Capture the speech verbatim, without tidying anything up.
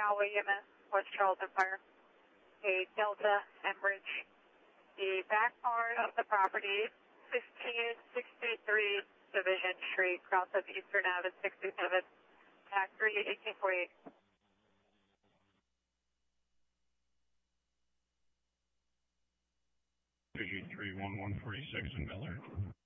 Galway unit, West Charlton Fire. A Delta Enbridge. The back part of the property, fifteen sixty-three Division Street, cross of Eastern Avenue sixty-seven, Tac three eighteen forty-eight. G three one one forty-six in Bel Air.